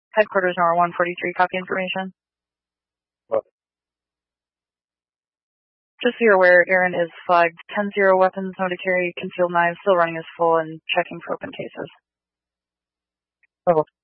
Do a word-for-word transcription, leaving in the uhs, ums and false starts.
Headquarters Nora one forty-three, copy information. What? Just so you're aware, Aaron is flagged ten zero, weapons, no to carry, concealed knives, still running as full and checking for open cases. Oh.